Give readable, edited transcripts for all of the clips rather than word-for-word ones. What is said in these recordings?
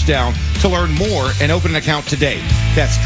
Touchdown to learn more and open an account today. That's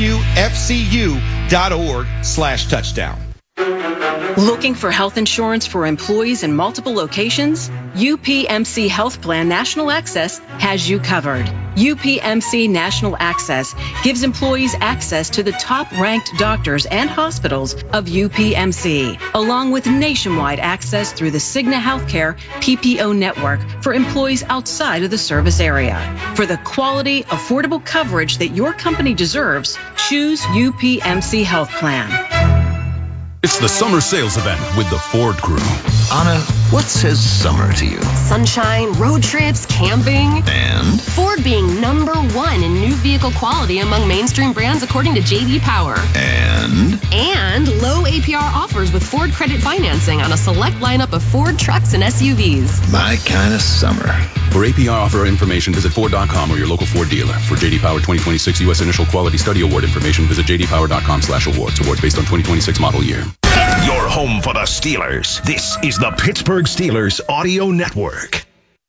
clearviewfcu.org/touchdown. Looking for health insurance for employees in multiple locations? UPMC Health Plan National Access has you covered. UPMC National Access gives employees access to the top-ranked doctors and hospitals of UPMC, along with nationwide access through the Cigna Healthcare PPO network for employees outside of the service area. For the quality, affordable coverage that your company deserves, choose UPMC Health Plan. It's the summer sales event with the Ford Crew. Anna, what says summer to you? Sunshine, road trips, camping. And? Ford being #1 in new vehicle quality among mainstream brands according to J.D. Power. And low APR offers with Ford Credit Financing on a select lineup of Ford trucks and SUVs. My kind of summer. For APR offer information, visit Ford.com or your local Ford dealer. For J.D. Power 2026 U.S. Initial Quality Study Award information, visit jdpower.com/awards. Awards based on 2026 model year. Your home for the Steelers. This is the Pittsburgh Steelers Audio Network.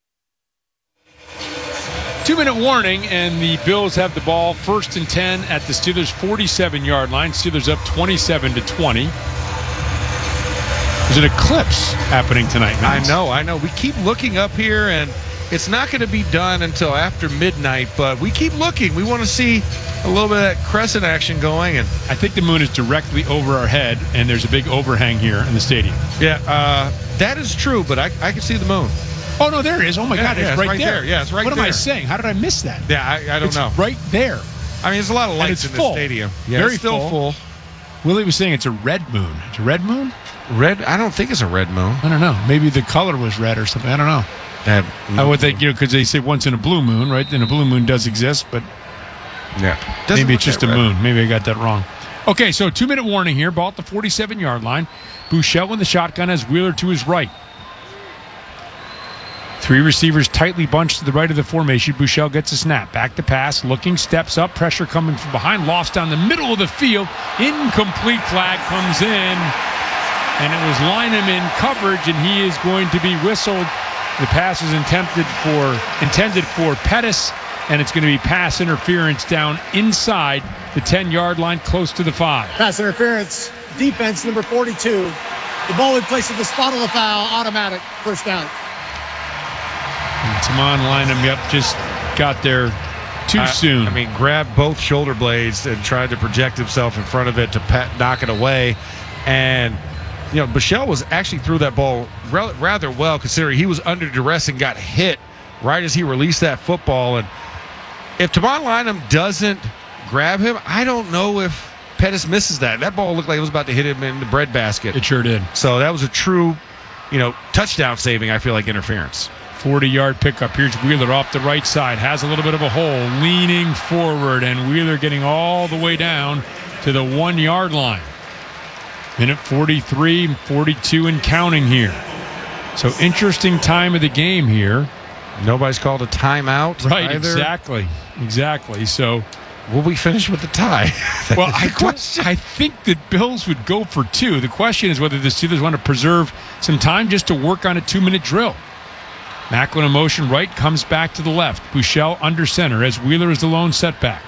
2-minute warning, and the Bills have the ball 1st and 10 at the Steelers' 47-yard line. Steelers up 27-20. There's an eclipse happening tonight, man. I know. We keep looking up here, and it's not going to be done until after midnight, but we keep looking. We want to see a little bit of that crescent action going. And I think the moon is directly over our head, and there's a big overhang here in the stadium. Yeah, that is true, but I can see the moon. Oh, no, there it is. Oh, my God, it's right there. Yeah, it's right there. What am I saying? How did I miss that? Yeah, I don't know. It's right there. I mean, there's a lot of lights in the stadium. Yeah, very it's still full. Willie was saying it's a red moon. It's a red moon? Red? I don't think it's a red moon. I don't know. Maybe the color was red or something. I don't know. I would think, because they say once in a blue moon, right? And a blue moon does exist, but yeah, maybe it's just a moon. Maybe I got that wrong. Okay, so 2-minute warning here. Ball at the 47-yard line. Buechele in the shotgun has Wheeler to his right. 3 receivers tightly bunched to the right of the formation. Buechele gets a snap. Back to pass. Looking, steps up. Pressure coming from behind. Lost down the middle of the field. Incomplete flag comes in. And it was Lineman in coverage, and he is going to be whistled. The pass is intended for Pettis, and it's going to be pass interference down inside the 10-yard line, close to the 5. Pass interference. Defense number 42. The ball in place of the spot of the foul. Automatic. First down. Tamon Lineman, just got there too soon. I mean, grabbed both shoulder blades and tried to project himself in front of it to knock it away. And, Buechele was actually threw that ball rather well, considering he was under duress and got hit right as he released that football. And if Tamon Lineman doesn't grab him, I don't know if Pettis misses that. That ball looked like it was about to hit him in the breadbasket. It sure did. So that was a true, touchdown saving, I feel like, interference. 40-yard pickup. Here's Wheeler off the right side. Has a little bit of a hole. Leaning forward, and Wheeler getting all the way down to the 1-yard line. Minute 43, 42 and counting here. So interesting time of the game here. Nobody's called a timeout. Right, either. Exactly. So will we finish with the tie? Well, I think the Bills would go for 2. The question is whether the Steelers want to preserve some time just to work on a 2-minute drill. Macklin in motion right, comes back to the left. Buechele under center as Wheeler is the lone setback.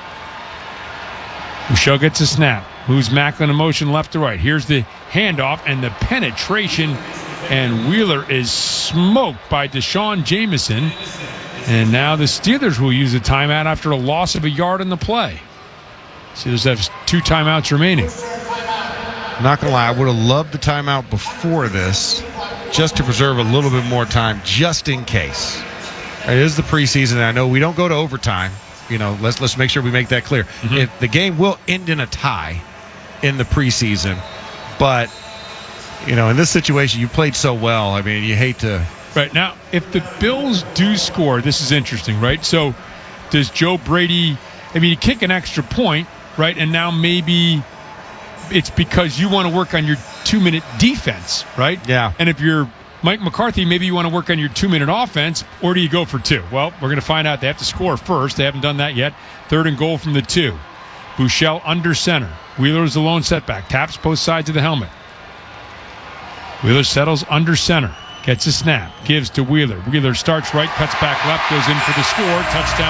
Buechele gets a snap. Moves Macklin in motion left to right. Here's the handoff and the penetration. And Wheeler is smoked by Deshaun Jameson. And now the Steelers will use a timeout after a loss of a yard in the play. Steelers have 2 timeouts remaining. Not going to lie, I would have loved the timeout before this just to preserve a little bit more time just in case. It is the preseason, and I know we don't go to overtime. Let's make sure we make that clear. Mm-hmm. The game will end in a tie in the preseason, but in this situation, you played so well. I mean, you hate to. Right now, if the Bills do score, this is interesting, right? So, does Joe Brady? I mean, you kick an extra point, right? And now maybe it's because you want to work on your 2-minute defense, right? Yeah. And if you're Mike McCarthy, maybe you want to work on your 2-minute offense, or do you go for 2? Well, we're going to find out. They have to score first. They haven't done that yet. 3rd and goal from the 2. Buechele under center. Wheeler is the lone setback. Taps both sides of the helmet. Wheeler settles under center. Gets a snap. Gives to Wheeler. Wheeler starts right, cuts back left, goes in for the score. Touchdown.